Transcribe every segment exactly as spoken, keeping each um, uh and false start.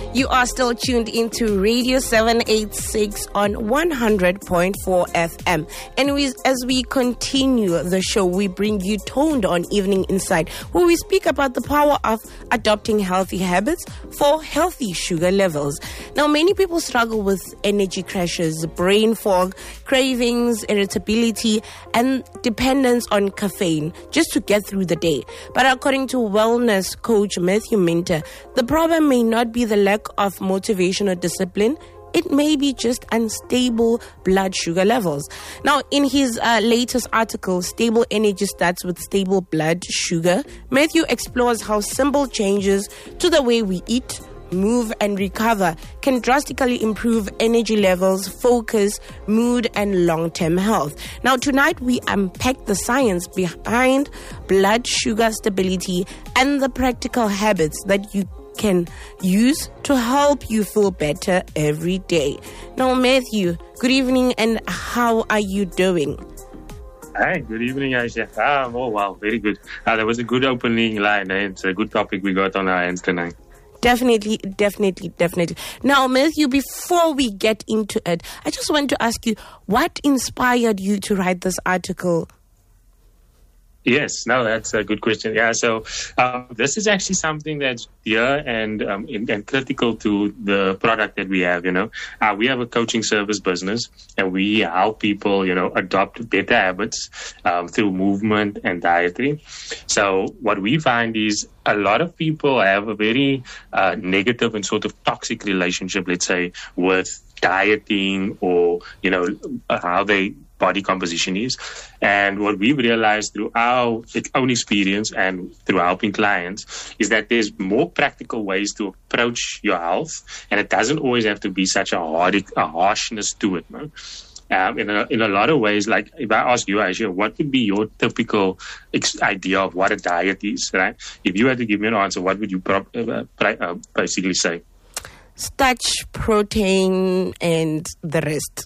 You are still tuned into Radio seven eighty-six on one hundred point four F M. And we, as we continue the show, we bring you Toned On Evening Insight, where we speak about the power of adopting healthy habits for healthy sugar levels. Now, many people struggle with energy crashes, brain fog, cravings, irritability, and dependence on caffeine just to get through the day. But according to wellness coach Matthew Minter, the problem may not be the lack of motivation or discipline. It may be just unstable blood sugar levels. Now, in his uh, latest article, Stable Energy Starts with Stable Blood Sugar, Matthew explores how simple changes to the way we eat, move, and recover can drastically improve energy levels, focus, mood, and long-term health. Now, tonight we unpack the science behind blood sugar stability and the practical habits that you can use to help you feel better every day. Now, Matthew, good evening, and how are you doing? Hi, good evening, Aisha. Ah, oh, wow, very good. Ah, that was a good opening line. Eh? It's a good topic we got on our hands tonight. Definitely, definitely, definitely. Now, Matthew, before we get into it, I just want to ask you, what inspired you to write this article? Yes, no, that's a good question. Yeah, so um, this is actually something that's dear and, um, and critical to the product that we have, you know. Uh, we have a coaching service business, and we help people, you know, adopt better habits um, through movement and dietary. So what we find is a lot of people have a very uh, negative and sort of toxic relationship, let's say, with dieting or, you know, how they body composition is. And what we've realized through our own experience and through helping clients is that there's more practical ways to approach your health, and it doesn't always have to be such a hard, a harshness to it, no? Um, in, a, in a lot of ways, like if I ask you, Aisha, what would be your typical ex- idea of what a diet is, right? If you had to give me an answer, what would you pro- uh, uh, basically say? Starch, protein, and the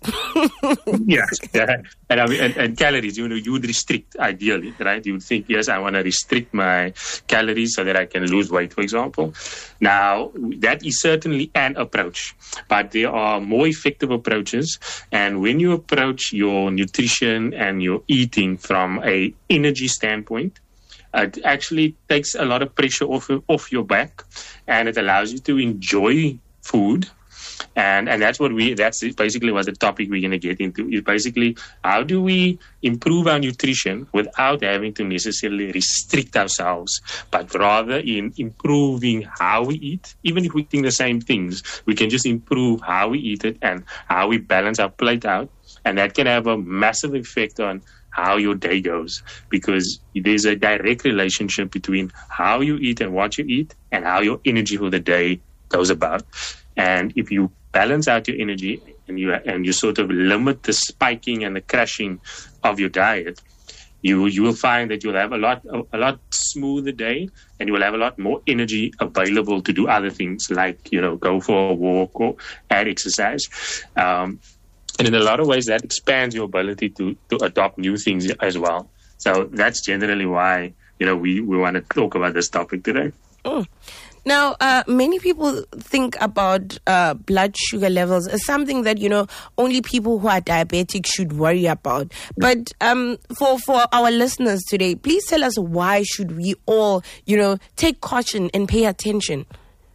rest. Yes, yeah. And, I mean, and, and calories, you know, you would restrict ideally, right? You would think, yes, I want to restrict my calories so that I can lose weight, for example. Now, that is certainly an approach, but there are more effective approaches. And when you approach your nutrition and your eating from a energy standpoint, it actually takes a lot of pressure off off your back, and it allows you to enjoy food. And and that's what we that's basically what the topic we're going to get into is basically how do we improve our nutrition without having to necessarily restrict ourselves, but rather in improving how we eat. Even if we're eating the same things, we can just improve how we eat it and how we balance our plate out, and that can have a massive effect on how your day goes, because there's a direct relationship between how you eat and what you eat and how your energy for the day goes about. And if you balance out your energy and you and you sort of limit the spiking and the crashing of your diet, you you will find that you'll have a lot a, a lot smoother day, and you will have a lot more energy available to do other things like, you know, go for a walk or add exercise. Um, And in a lot of ways, that expands your ability to, to adopt new things as well. So that's generally why, you know, we, we want to talk about this topic today. Mm. Now, uh, many people think about uh, blood sugar levels as something that, you know, only people who are diabetic should worry about. But um, for, for our listeners today, please tell us, why should we all, you know, take caution and pay attention?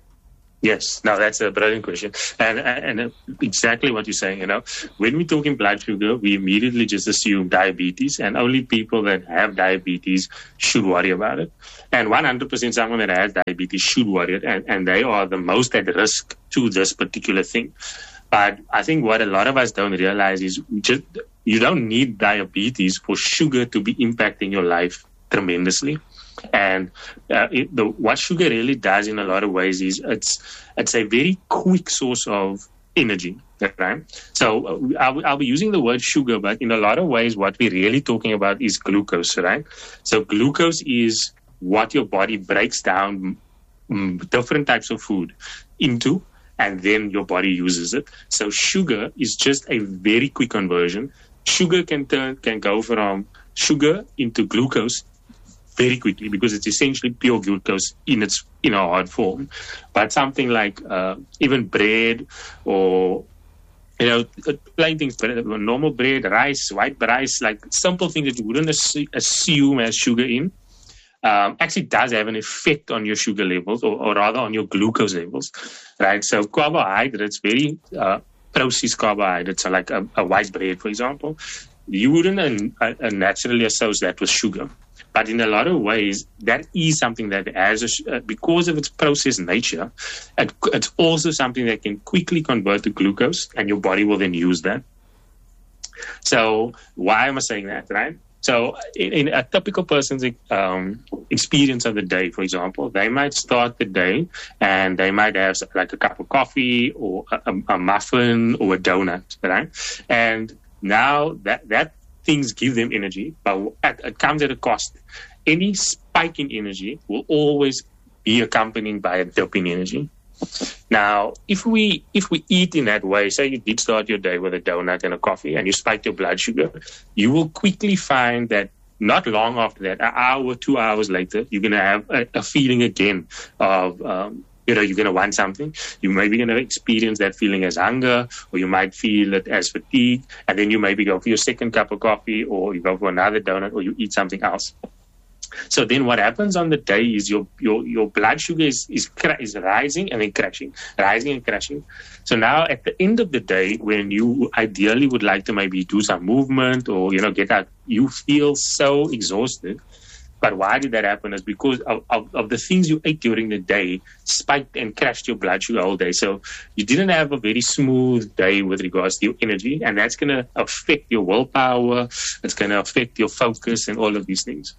Yes, no, that's a brilliant question. And and exactly what you're saying, you know, when we're talking blood sugar, we immediately just assume diabetes, and only people that have diabetes should worry about it. And one hundred percent someone that has diabetes should worry it, and, and they are the most at risk to this particular thing. But I think what a lot of us don't realize is just you don't need diabetes for sugar to be impacting your life tremendously. And uh, it, the, what sugar really does in a lot of ways is it's it's a very quick source of energy, right? So uh, I'll, I'll be using the word sugar, but in a lot of ways, what we're really talking about is glucose, right? So glucose is what your body breaks down um, different types of food into, and then your body uses it. So sugar is just a very quick conversion. Sugar can turn can go from sugar into glucose very quickly because it's essentially pure glucose in its in a hard form. But something like uh, even bread or you know, plain things, normal bread, rice, white rice, like simple things that you wouldn't assume has sugar in, um, actually does have an effect on your sugar levels, or, or rather on your glucose levels, right? So carbohydrates, very uh, processed carbohydrates, so like a, a white bread, for example, you wouldn't uh, uh, naturally associate that with sugar. But in a lot of ways, that is something that has, a, uh, because of its processed nature, it, it's also something that can quickly convert to glucose, and your body will then use that. So why am I saying that, right? So in, in a typical person's um, experience of the day, for example, they might start the day and they might have like a cup of coffee or a, a muffin or a donut, right? And now that that things give them energy, but it comes at a cost. Any spike in energy will always be accompanied by a dip in energy. Now, if we if we eat in that way, say you did start your day with a donut and a coffee and you spiked your blood sugar, you will quickly find that not long after that, an hour, two hours later, you're going to have a, a feeling again of, um, you know, you're going to want something. You may be going to experience that feeling as hunger, or you might feel it as fatigue, and then you maybe go for your second cup of coffee, or you go for another donut, or you eat something else. So then what happens on the day is your your, your blood sugar is, is is rising and then crashing, rising and crashing. So now at the end of the day, when you ideally would like to maybe do some movement or, you know, get out, you feel so exhausted. But why did that happen? Is because of, of, of the things you ate during the day spiked and crashed your blood sugar all day. So you didn't have a very smooth day with regards to your energy, and that's going to affect your willpower. It's going to affect your focus and all of these things.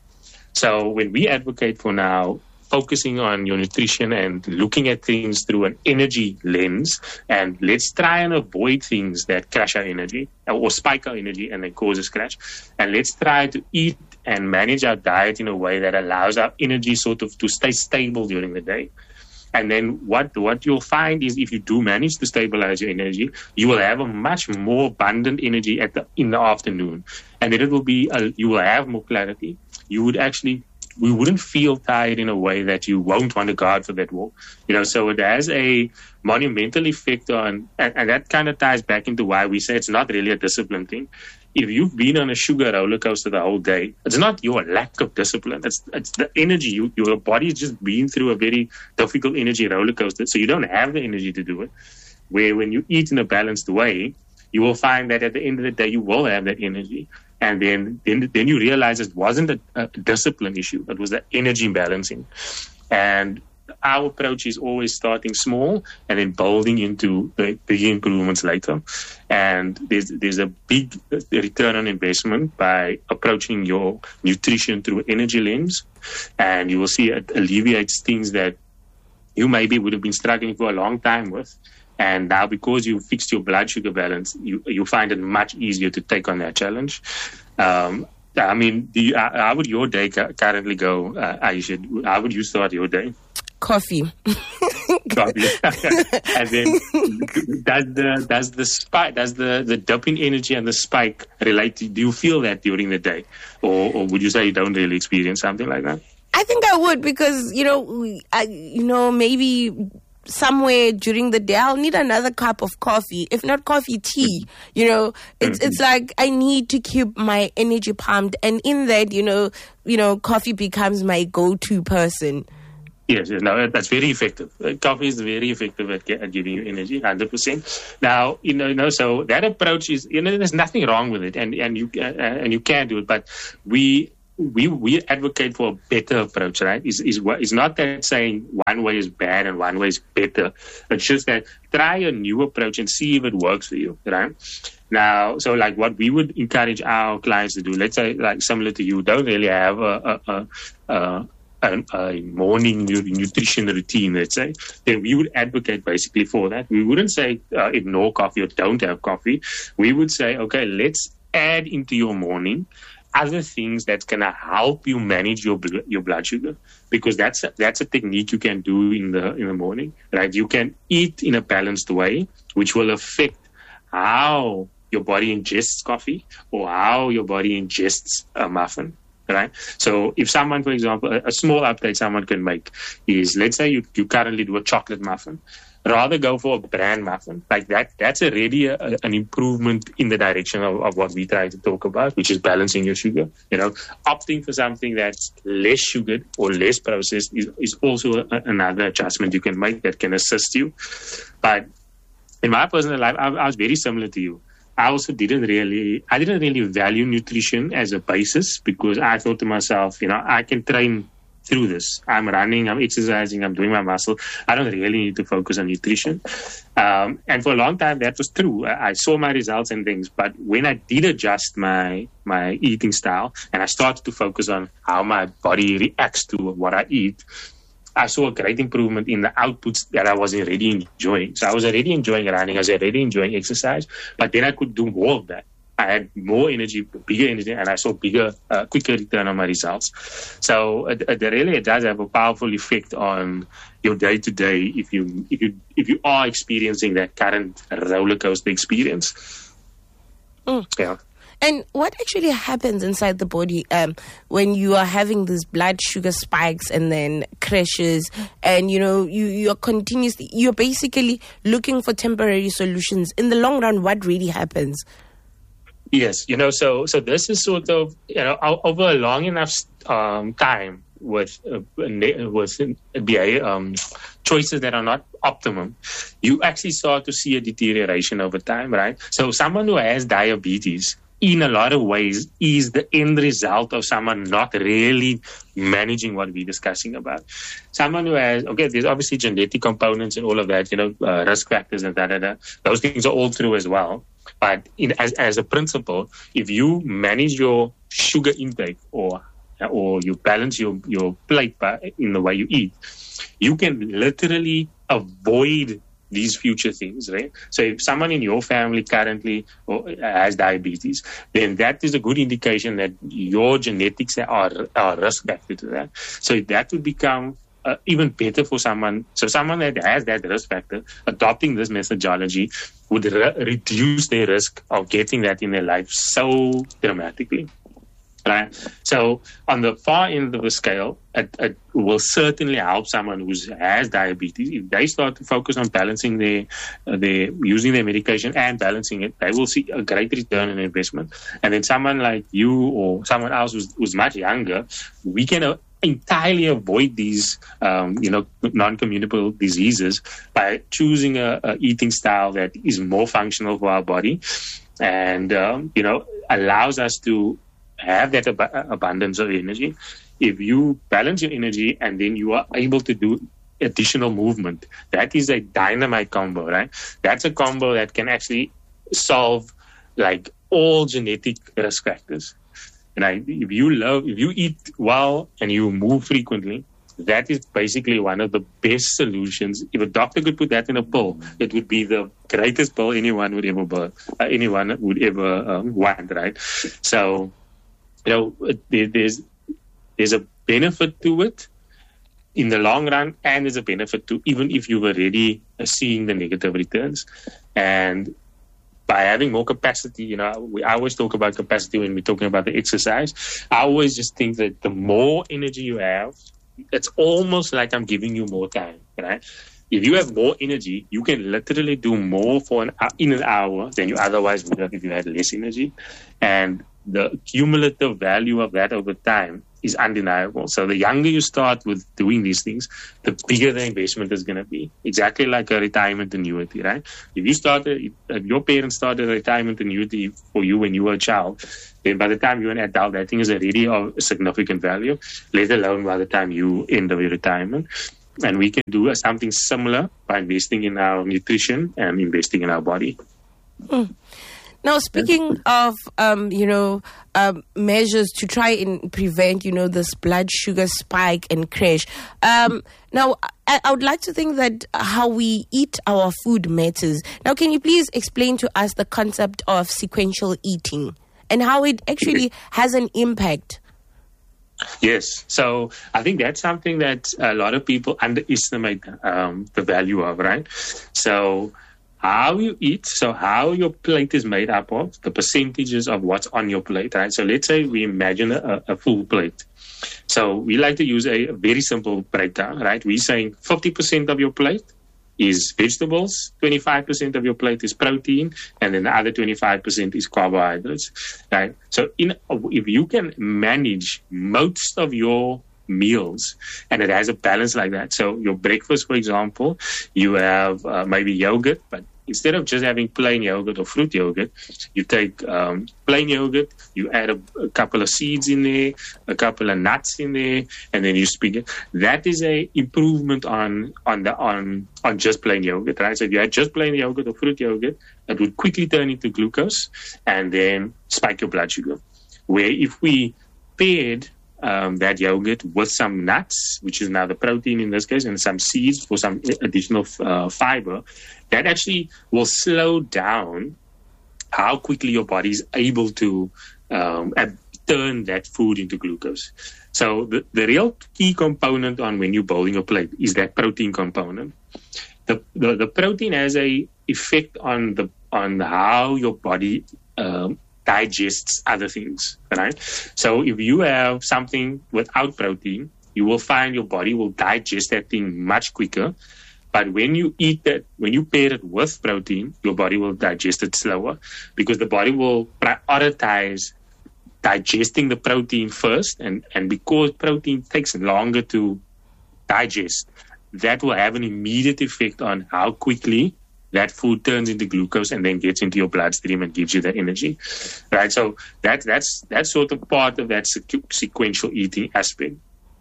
So when we advocate for now focusing on your nutrition and looking at things through an energy lens, and let's try and avoid things that crash our energy or spike our energy and then cause us crash. And let's try to eat and manage our diet in a way that allows our energy sort of to stay stable during the day. And then what, what you'll find is if you do manage to stabilize your energy, you will have a much more abundant energy at the, in the afternoon. And then it will be, a, you will have more clarity. You would actually, we wouldn't feel tired in a way that you won't want to go out for that walk. You know, so it has a monumental effect on, and, and that kind of ties back into why we say it's not really a discipline thing. If you've been on a sugar roller coaster the whole day, it's not your lack of discipline. It's, it's the energy. You, your body's just been through a very difficult energy roller coaster, so you don't have the energy to do it. Where when you eat in a balanced way, you will find that at the end of the day, you will have that energy. And then, then, then you realize it wasn't a, a discipline issue. It was the energy balancing. And our approach is always starting small and then building into the big improvements later. And there's there's a big return on investment by approaching your nutrition through energy lens. And you will see it alleviates things that you maybe would have been struggling for a long time with. And now because you fixed your blood sugar balance, you you find it much easier to take on that challenge. Um, I mean, do you, how would your day currently go, uh, Aisha? How would you start your day? Coffee. Coffee. And then does the does the spike does the, the dip in energy and the spike relate to, do you feel that during the day? Or or would you say you don't really experience something like that? I think I would, because, you know, I, you know, maybe somewhere during the day I'll need another cup of coffee, if not coffee, tea. You know, it's mm-hmm. it's like I need to keep my energy pumped, and in that, you know, you know, coffee becomes my go-to person. Yes, no, that's very effective. Coffee is very effective at, at giving you energy, one hundred percent. Now, you know, you know, so that approach is, you know, there's nothing wrong with it, and and you uh, and you can do it, but we. We we advocate for a better approach, right? Is is is not that saying one way is bad and one way is better. It's just that try a new approach and see if it works for you, right? Now, so like what we would encourage our clients to do, let's say like similar to you, don't really have a a, a, a, a morning nutrition routine, let's say, then we would advocate basically for that. We wouldn't say uh, ignore coffee or don't have coffee. We would say, okay, let's add into your morning other things that's going to help you manage your bl- your blood sugar, because that's a, that's a technique you can do in the in the morning, right? You can eat in a balanced way, which will affect how your body ingests coffee or how your body ingests a muffin, right? So if someone, for example, a, a small update someone can make is, let's say you, you currently do a chocolate muffin. Rather go for a bran muffin. Like that, that's already a, a, an improvement in the direction of, of what we try to talk about, which is balancing your sugar. You know, opting for something that's less sugared or less processed is, is also a, another adjustment you can make that can assist you. But in my personal life, I, I was very similar to you. I also didn't really, I didn't really value nutrition as a basis because I thought to myself, you know, I can train through this. I'm running, I'm exercising, I'm doing my muscle. I don't really need to focus on nutrition. Um, and for a long time, that was true. I, I saw my results and things. But when I did adjust my my eating style and I started to focus on how my body reacts to what I eat, I saw a great improvement in the outputs that I was already enjoying. So I was already enjoying running, I was already enjoying exercise, but then I could do more of that. I had more energy, bigger energy, and I saw bigger, uh, quicker return on my results. So it, it really it does have a powerful effect on your day to day if you if you if you are experiencing that current roller coaster experience. Mm. Yeah. And what actually happens inside the body um, when you are having these blood sugar spikes and then crashes, and you know you you're continuously you're basically looking for temporary solutions. In the long run, what really happens? Yes, you know, so so this is sort of, you know, over a long enough um, time with uh, with B A um, choices that are not optimum, you actually start to see a deterioration over time, right? So someone who has diabetes, in a lot of ways, is the end result of someone not really managing what we're discussing about. Someone who has, okay, there's obviously genetic components and all of that, you know, uh, risk factors and da da da. Those things are all true as well. But in, as as a principle, if you manage your sugar intake or or you balance your, your plate by, in the way you eat, you can literally avoid these future things, right? So if someone in your family currently has diabetes, then that is a good indication that your genetics are, are risk factor to that. So that would become uh, even better for someone. So someone that has that risk factor, adopting this methodology would re- reduce their risk of getting that in their life so dramatically. Right. So on the far end of the scale, it, it will certainly help someone who has diabetes. If they start to focus on balancing their, uh, their using their medication and balancing it, they will see a great return on investment. And then someone like you or someone else who's, who's much younger, we can uh, entirely avoid these, um, you know, non-communicable diseases by choosing a, a eating style that is more functional for our body and, um, you know, allows us to have that ab- abundance of energy. If you balance your energy and then you are able to do additional movement, that is a dynamite combo, right? That's a combo that can actually solve like all genetic risk factors. And I, if you love, if you eat well and you move frequently, that is basically one of the best solutions. If a doctor could put that in a pill, it would be the greatest pill anyone would ever, uh, anyone would ever um, want, right? So, you know, there's there's a benefit to it in the long run, and there's a benefit to even if you've already seeing the negative returns. And by having more capacity, you know, we I always talk about capacity when we're talking about the exercise. I always just think that the more energy you have, it's almost like I'm giving you more time, right? If you have more energy, you can literally do more for an in an hour than you otherwise would have if you had less energy. And the cumulative value of that over time is undeniable. So the younger you start with doing these things, the bigger the investment is going to be. Exactly like a retirement annuity, right? If you started, if your parents started a retirement annuity for you when you were a child, then by the time you're an adult, that thing is already of significant value, let alone by the time you end of your retirement. And we can do something similar by investing in our nutrition and investing in our body. Mm. Now, speaking of, um, you know, um, measures to try and prevent, you know, this blood sugar spike and crash. Um, now, I, I would like to think that how we eat our food matters. Now, can you please explain to us the concept of sequential eating and how it actually has an impact? Yes. So I think that's something that a lot of people underestimate um, the value of, right? So how you eat, so how your plate is made up of, the percentages of what's on your plate, right? So let's say we imagine a, a full plate. So we like to use a, a very simple breakdown, right? We're saying fifty percent of your plate is vegetables, twenty-five percent of your plate is protein, and then the other twenty-five percent is carbohydrates, right? So in, if you can manage most of your meals and it has a balance like that. So your breakfast, for example, you have uh, maybe yogurt, but instead of just having plain yogurt or fruit yogurt, you take um, plain yogurt, you add a, a couple of seeds in there, a couple of nuts in there, and then you speak it. That is a improvement on on the on on just plain yogurt, right? So if you had just plain yogurt or fruit yogurt, it would quickly turn into glucose and then spike your blood sugar. Where if we paired Um, that yogurt with some nuts, which is now the protein in this case, and some seeds for some additional uh, fiber, that actually will slow down how quickly your body is able to um, turn that food into glucose. So the, the real key component on when you're building a plate is that protein component. The, the, the protein has a effect on the on how your body um, digests other things, right? So if you have something without protein, you will find your body will digest that thing much quicker. But when you eat that, when you pair it with protein, your body will digest it slower because the body will prioritize digesting the protein first. And, and because protein takes longer to digest, that will have an immediate effect on how quickly that food turns into glucose and then gets into your bloodstream and gives you the energy, right? So that, that's that's sort of part of that sequ- sequential eating aspect.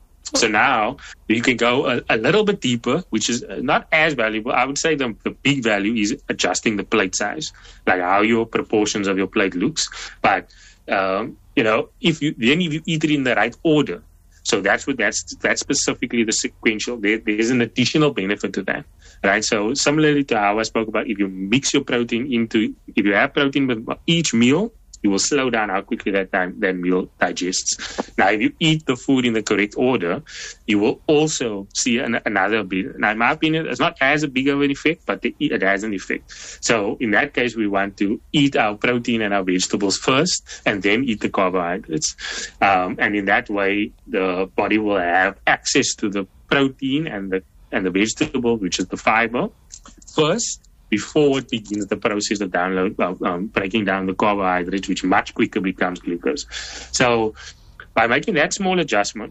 So now you can go a, a little bit deeper, which is not as valuable. I would say the, the big value is adjusting the plate size, like how your proportions of your plate looks. But um, you know, if you then if you eat it in the right order. So that's what that's that's specifically the sequential. There, there's an additional benefit to that, right? So similarly to how I spoke about, if you mix your protein into, if you have protein with each meal, you will slow down how quickly that time that meal digests. Now, if you eat the food in the correct order, you will also see an, another big. Now, in my opinion, it's not as a big of an effect, but the, it has an effect. So in that case, we want to eat our protein and our vegetables first, and then eat the carbohydrates. Um, and in that way, the body will have access to the protein and the and the vegetable, which is the fiber, first, before it begins the process of download, um, breaking down the carbohydrates, which much quicker becomes glucose. So by making that small adjustment,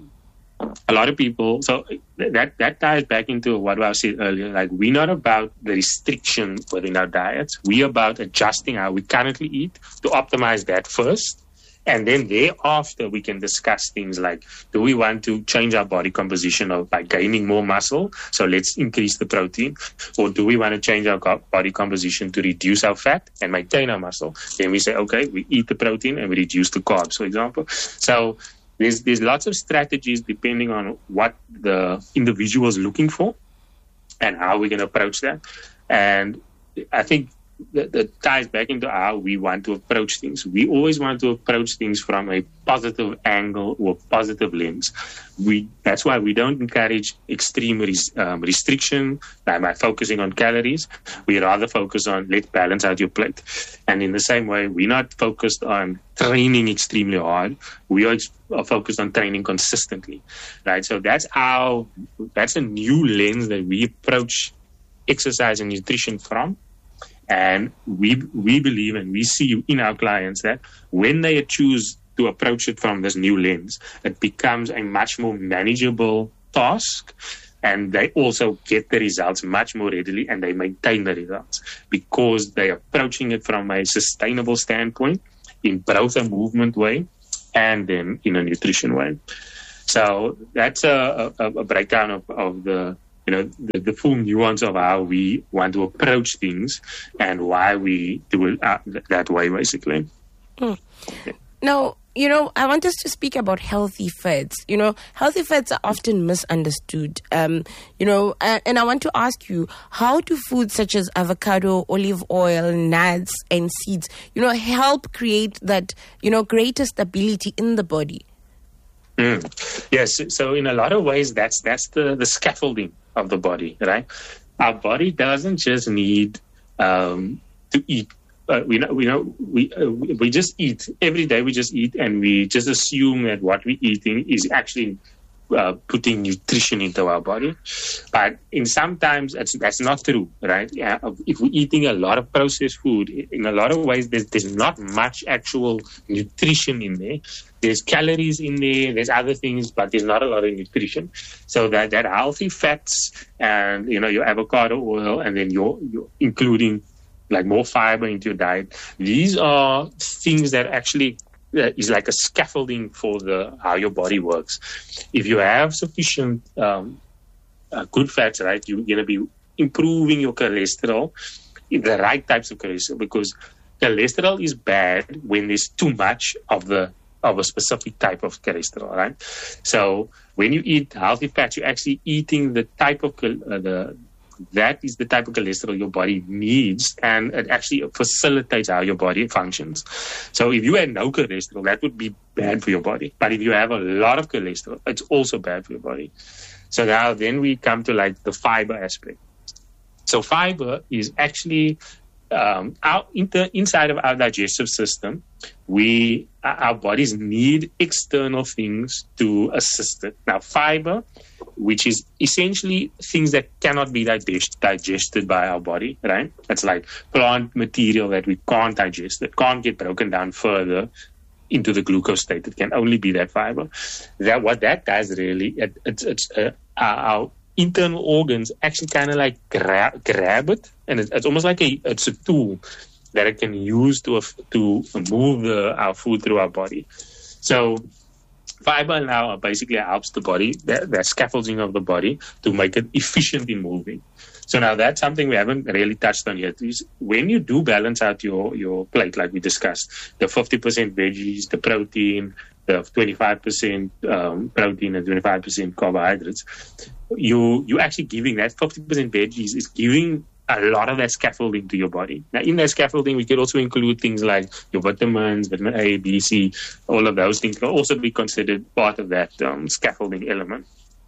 a lot of people, so that, that ties back into what I said earlier, like we're not about the restriction within our diets. We're about adjusting how we currently eat to optimize that first. And then thereafter, we can discuss things like, do we want to change our body composition of, by gaining more muscle? So let's increase the protein. Or do we want to change our body composition to reduce our fat and maintain our muscle? Then we say, okay, we eat the protein and we reduce the carbs, for example. So there's, there's lots of strategies depending on what the individual is looking for and how we're going to approach that. And I think that, that ties back into how we want to approach things. We always want to approach things from a positive angle or positive lens. We that's why we don't encourage extreme res, um, restriction by, by focusing on calories. We rather focus on let's balance out your plate. And in the same way, we're not focused on training extremely hard. We are, are focused on training consistently, right? So that's how that's a new lens that we approach exercise and nutrition from. And we we believe and we see in our clients that when they choose to approach it from this new lens, it becomes a much more manageable task, and they also get the results much more readily, and they maintain the results because they're approaching it from a sustainable standpoint in both a movement way and then in a nutrition way. So that's a, a, a breakdown of, of the you know, the, the full nuance of how we want to approach things and why we do it uh, that way, basically. Mm. Now, you know, I want us to speak about healthy fats. You know, healthy fats are often misunderstood. Um, you know, and, and I want to ask you, how do foods such as avocado, olive oil, nuts, and seeds, you know, help create that, you know, greater stability in the body? Mm. Yes. So in a lot of ways, that's that's the, the scaffolding of the body, right? Our body doesn't just need um, to eat. Uh, we know, we know, we uh, we just eat every day. We just eat, and we just assume that what we're eating is actually uh, putting nutrition into our body. But in sometimes that's that's not true, right? Yeah, if we're eating a lot of processed food, in a lot of ways, there's there's not much actual nutrition in there. There's calories in there, there's other things, but there's not a lot of nutrition. So that that healthy fats and you know your avocado oil, and then your your including like more fiber into your diet. These are things that actually uh, is like a scaffolding for the how your body works. If you have sufficient um, uh, good fats, right, you're going to be improving your cholesterol, the right types of cholesterol, because cholesterol is bad when there's too much of the of a specific type of cholesterol, right? So when you eat healthy fats, you're actually eating the type of uh, the that is the type of cholesterol your body needs, and it actually facilitates how your body functions. So if you had no cholesterol, that would be bad for your body. But if you have a lot of cholesterol, it's also bad for your body. So now then we come to like the fiber aspect. So fiber is actually um, our inter, inside of our digestive system. We our bodies need external things to assist it. Now fiber, which is essentially things that cannot be digest, digested by our body, right? It's like plant material that we can't digest, that can't get broken down further into the glucose state. It can only be that fiber. That what that does really, it, it's, it's uh, our internal organs actually kind of like grab, grab it, and it, it's almost like a it's a tool that it can use to to move the, our food through our body. So fiber now basically helps the body, that, that scaffolding of the body, to make it efficient in moving. So now that's something we haven't really touched on yet. Is when you do balance out your, your plate, like we discussed, the fifty percent veggies, the protein, the twenty-five percent um, protein and twenty-five percent carbohydrates, you, you're actually giving that fifty percent veggies is giving a lot of that scaffolding to your body. Now, in that scaffolding, we could also include things like your vitamins, vitamin A, B, C, all of those things can also be considered part of that um, scaffolding element.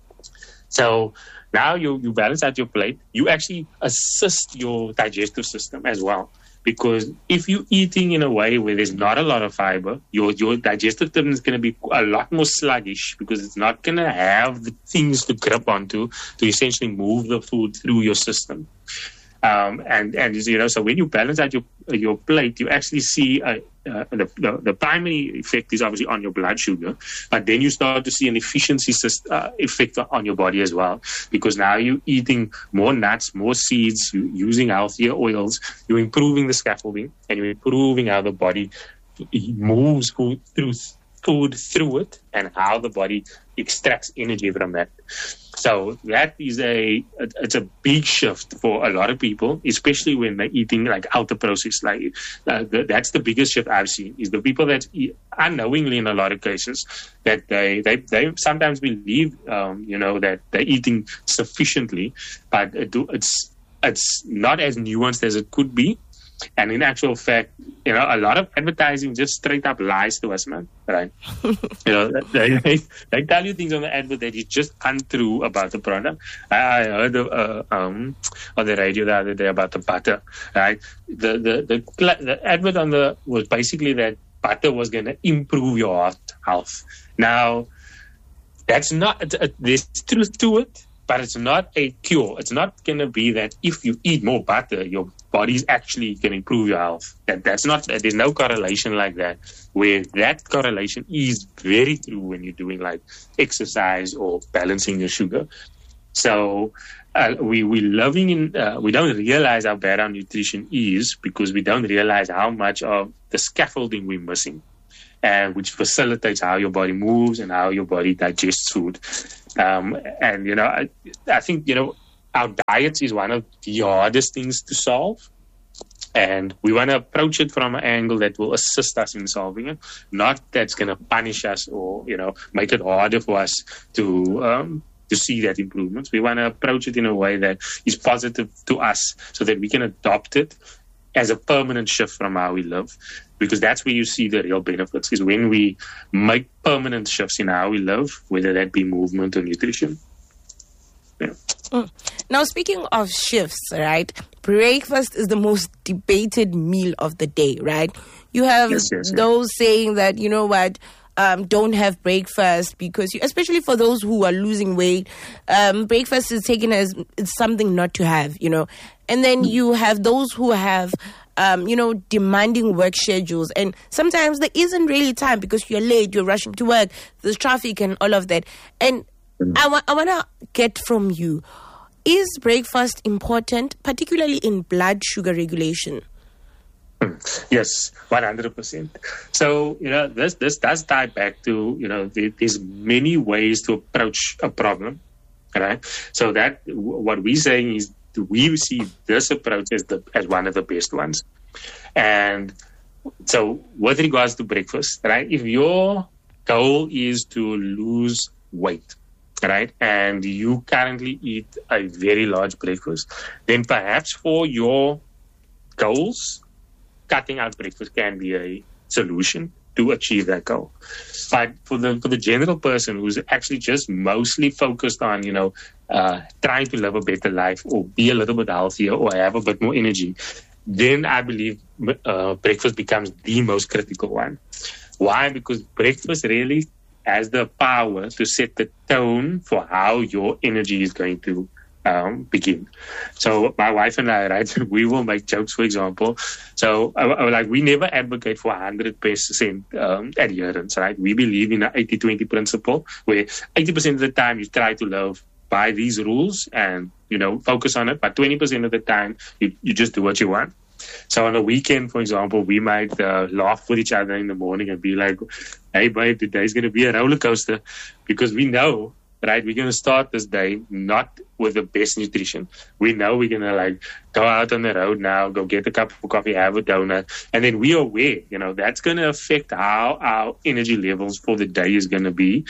So now you, you balance out your plate. You actually assist your digestive system as well. Because if you're eating in a way where there's not a lot of fiber, your, your digestive system is going to be a lot more sluggish, because it's not going to have the things to grip onto to essentially move the food through your system. Um, and, and, you know, so when you balance out your your plate, you actually see a, uh, the, the, the primary effect is obviously on your blood sugar, but then you start to see an efficiency uh, effect on your body as well, because now you're eating more nuts, more seeds, you're using healthier oils, you're improving the scaffolding, and you're improving how the body moves food through food through it, and how the body extracts energy from that. So that is a, it's a big shift for a lot of people, especially when they're eating like ultra processed. Like uh, the, that's the biggest shift I've seen, is the people that eat, unknowingly in a lot of cases, that they, they, they sometimes believe, um, you know, that they're eating sufficiently, but it, it's, it's not as nuanced as it could be. And in actual fact, you know, a lot of advertising just straight up lies to us, man. Right? you know, they, they, they tell you things on the advert that is just untrue about the product. I, I heard of, uh, um, on the radio the other day about the butter. Right? The the the, the advert on the was basically that butter was going to improve your heart health. Now, that's not. Uh, there's truth to it, but it's not a cure. It's not going to be that if you eat more butter, your body's actually can improve your health. That that's not. There's no correlation like that. Where that correlation is very true when you're doing like exercise or balancing your sugar. So uh, we we loving in. Uh, we don't realize how bad our nutrition is, because we don't realize how much of the scaffolding we're missing, and which facilitates how your body moves and how your body digests food. Um, and you know, I, I think you know. Our diets is one of the hardest things to solve, and we want to approach it from an angle that will assist us in solving it, not that's going to punish us or you know make it harder for us to um, to see that improvements. We want to approach it in a way that is positive to us, so that we can adopt it as a permanent shift from how we live, because that's where you see the real benefits, is when we make permanent shifts in how we live, whether that be movement or nutrition. Yeah. Mm. Now, speaking of shifts, right? Breakfast is the most debated meal of the day, right? You have yes, yes, those yes. saying that, you know what, um, don't have breakfast because, you, especially for those who are losing weight, um, breakfast is taken as it's something not to have, you know. And then you have those who have, um, you know, demanding work schedules. And sometimes there isn't really time because you're late, you're rushing to work, there's traffic and all of that. And I, wa- I want to get from you, is breakfast important, particularly in blood sugar regulation? Yes, one hundred percent. So, you know, this this does tie back to, you know, the, there's many ways to approach a problem, right? So that, what we're saying is we see this approach as, the, as one of the best ones. And so with regards to breakfast, right, if your goal is to lose weight, right, and you currently eat a very large breakfast, then perhaps for your goals, cutting out breakfast can be a solution to achieve that goal. But for the for the general person who's actually just mostly focused on, you know, uh, trying to live a better life or be a little bit healthier or have a bit more energy, then I believe uh, breakfast becomes the most critical one. Why? Because breakfast really has the power to set the tone for how your energy is going to Um, begin. So my wife and I, right, we will make jokes, for example. So I, I, like we never advocate for one hundred percent um, adherence, right? We believe in an eighty twenty principle where eighty percent of the time you try to live by these rules and, you know, focus on it. But twenty percent of the time you, you just do what you want. So on a weekend, for example, we might uh, laugh with each other in the morning and be like, hey, babe, today's going to be a roller coaster, because we know, right, we're going to start this day not with the best nutrition. We know we're going to like go out on the road now, go get a cup of coffee, have a donut, and then we are aware, you know, that's going to affect how our energy levels for the day is going to be,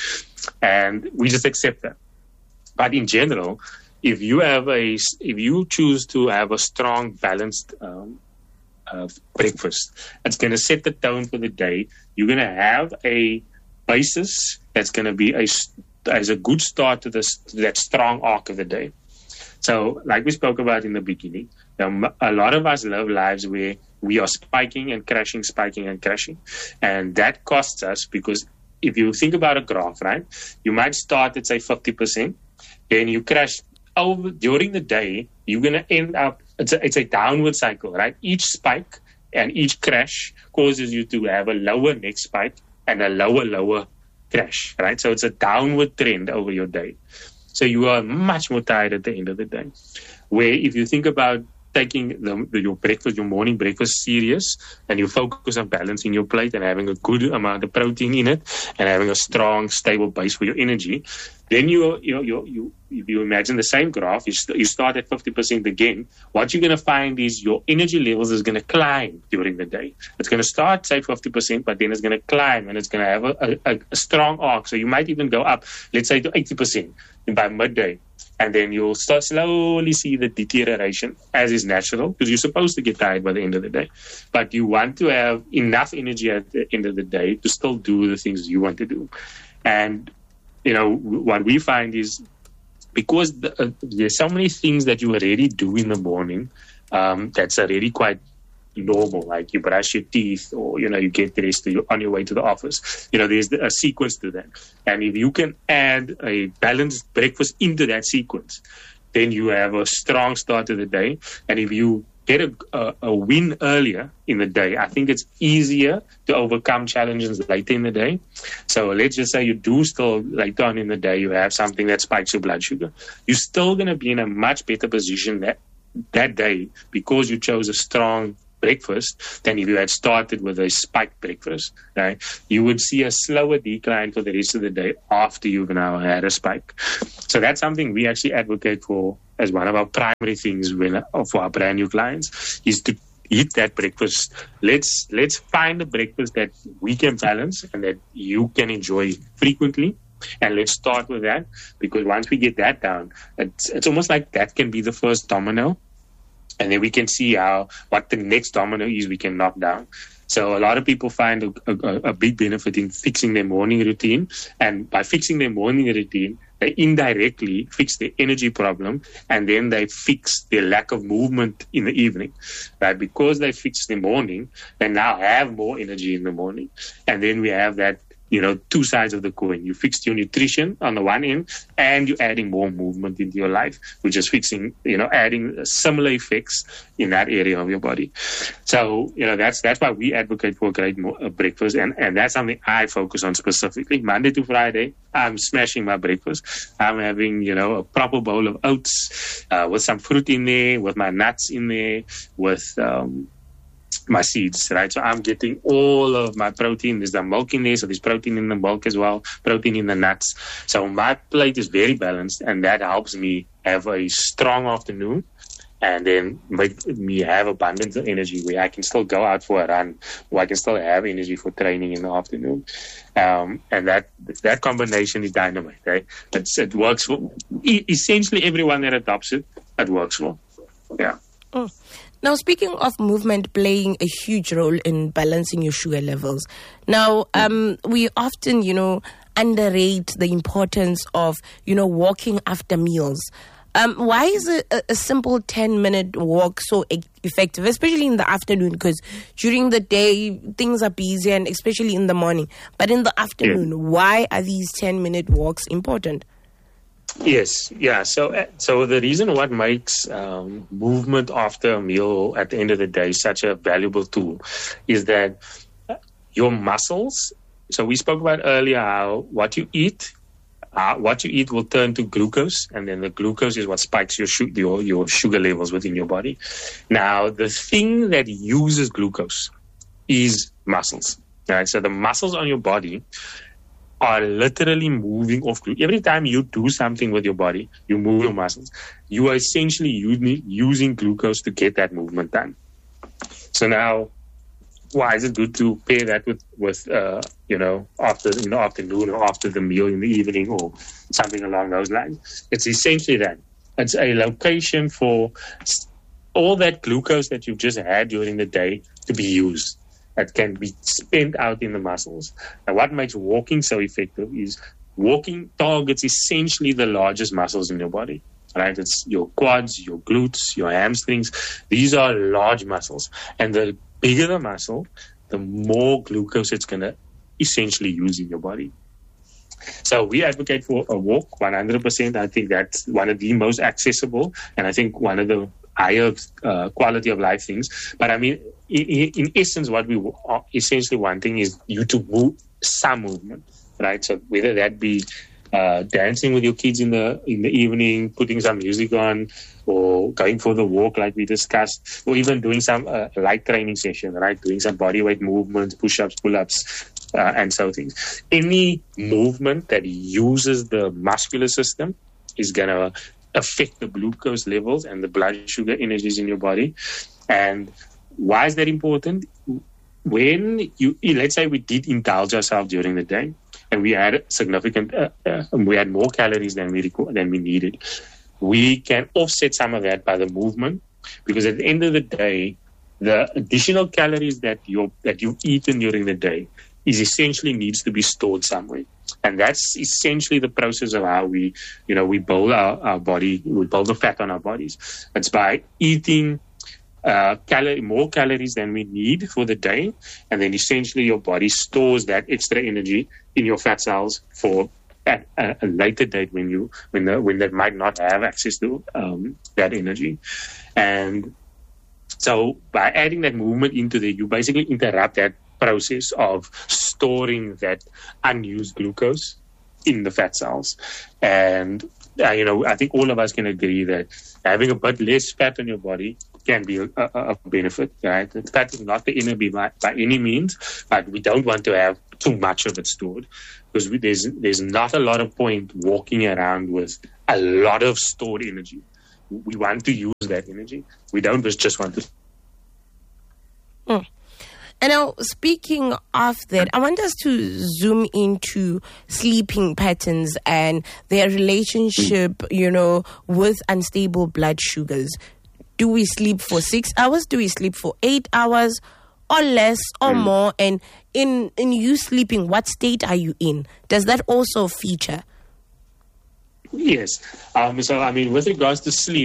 and we just accept that. But in general, if you have a, if you choose to have a strong, balanced um, uh, breakfast, it's going to set the tone for the day. You're going to have a basis that's going to be a as a good start to, this, to that strong arc of the day. So like we spoke about in the beginning, um, a lot of us live lives where we are spiking and crashing, spiking and crashing. And that costs us, because if you think about a graph, right, you might start at, say, fifty percent, then you crash over during the day, you're going to end up, it's a, it's a downward cycle, right? Each spike and each crash causes you to have a lower next spike and a lower, lower crash, right? So it's a downward trend over your day. So you are much more tired at the end of the day. Where if you think about taking the, the, your breakfast, your morning breakfast serious, and you focus on balancing your plate and having a good amount of protein in it and having a strong, stable base for your energy, then you, you, you, you if you imagine the same graph, you, st- you start at fifty percent again, what you're going to find is your energy levels is going to climb during the day. It's going to start, say, fifty percent, but then it's going to climb and it's going to have a, a, a strong arc. So you might even go up, let's say, to eighty percent by midday. And then you'll start slowly see the deterioration, as is natural, because you're supposed to get tired by the end of the day. But you want to have enough energy at the end of the day to still do the things you want to do. And, you know, what we find is because the, uh, there's so many things that you already do in the morning um, that's already quite normal, like you brush your teeth or, you know, you get dressed to, on your way to the office. You know, there's a sequence to that. And if you can add a balanced breakfast into that sequence, then you have a strong start to the day. And if you get a, a, a win earlier in the day, I think it's easier to overcome challenges later in the day. So let's just say you do still, later on in the day, you have something that spikes your blood sugar. You're still going to be in a much better position that, that day because you chose a strong breakfast than if you had started with a spiked breakfast, right? You would see a slower decline for the rest of the day after you've now had a spike. So that's something we actually advocate for as one of our primary things when, for our brand new clients, is to eat that breakfast. Let's let's find a breakfast that we can balance and that you can enjoy frequently. And let's start with that, because once we get that down, it's, it's almost like that can be the first domino. And then we can see how what the next domino is we can knock down. So a lot of people find a, a, a big benefit in fixing their morning routine. And by fixing their morning routine, they indirectly fix the energy problem, and then they fix their lack of movement in the evening, right? Because they fix the morning, they now have more energy in the morning. And then we have that, you know, two sides of the coin. You fixed your nutrition on the one end, and you're adding more movement into your life, which is fixing, you know, adding similar effects in that area of your body. So, you know, that's that's why we advocate for a great mo- uh, breakfast, and, and that's something I focus on specifically. Monday to Friday, I'm smashing my breakfast. I'm having, you know, a proper bowl of oats uh, with some fruit in there, with my nuts in there, with um, my seeds, right? So I'm getting all of my protein. There's the milk in there, so there's protein in the milk as well, protein in the nuts. So my plate is very balanced, and that helps me have a strong afternoon, and then make me have abundance of energy where I can still go out for a run, or I can still have energy for training in the afternoon. Um, and that that combination is dynamite, right? It's, it works for essentially everyone that adopts it. It works for, yeah. Mm. Now, speaking of movement playing a huge role in balancing your sugar levels, now um, we often, you know, underrate the importance of, you know, walking after meals. Um, why is a, a simple ten-minute walk so e- effective, especially in the afternoon? Because during the day, things are busy, and especially in the morning. But in the afternoon, yeah. Why are these ten-minute walks important? Yes, yeah. So, uh, so the reason what makes um, movement after a meal at the end of the day such a valuable tool is that your muscles. So we spoke about earlier how what you eat, uh, what you eat will turn to glucose, and then the glucose is what spikes your su- your your sugar levels within your body. Now, the thing that uses glucose is muscles. Right. So the muscles on your body are literally moving off glucose. Every time you do something with your body, you move your muscles, you are essentially using, using glucose to get that movement done. So now, why is it good to pair that with, with uh, you know, after in the afternoon or after the meal in the evening or something along those lines? It's essentially that. It's a location for all that glucose that you've just had during the day to be used. That can be spent out in the muscles. Now, what makes walking so effective is walking targets essentially the largest muscles in your body, right? It's your quads, your glutes, your hamstrings. These are large muscles. And the bigger the muscle, the more glucose it's going to essentially use in your body. So we advocate for a walk, one hundred percent. I think that's one of the most accessible, and I think one of the higher uh, quality of life things. But I mean, in, in essence, what we are essentially wanting is you to move some movement, right? So whether that be uh, dancing with your kids in the in the evening, putting some music on, or going for the walk like we discussed, or even doing some uh, light training session, right? Doing some body weight movements, push-ups, pull-ups, uh, and so things. Any movement that uses the muscular system is going to affect the glucose levels and the blood sugar energies in your body. And why is that important? When you, let's say we did indulge ourselves during the day and we had significant, uh, uh, we had more calories than we reco- than we needed, we can offset some of that by the movement, because at the end of the day, the additional calories that you that you've eaten during the day is essentially needs to be stored somewhere. And that's essentially the process of how we, you know, we build our, our body, we build the fat on our bodies. It's by eating uh, calorie, more calories than we need for the day, and then essentially your body stores that extra energy in your fat cells for at a, a later date when you when the, when they might not have access to um, that energy. And so by adding that movement into there, you basically interrupt that process of storing that unused glucose in the fat cells. And uh, you know, I think all of us can agree that having a bit less fat on your body can be a, a, a benefit, right? Fat is not the enemy by, by any means, but we don't want to have too much of it stored, because we, there's there's not a lot of point walking around with a lot of stored energy. We want to use that energy. We don't just want to. Mm. And now, speaking of that, I want us to zoom into sleeping patterns and their relationship, you know, with unstable blood sugars. Do we sleep for six hours? Do we sleep for eight hours? Or less or mm. more? And in, in you sleeping, what state are you in? Does that also feature? Yes. Um, so, I mean, with regards to sleep,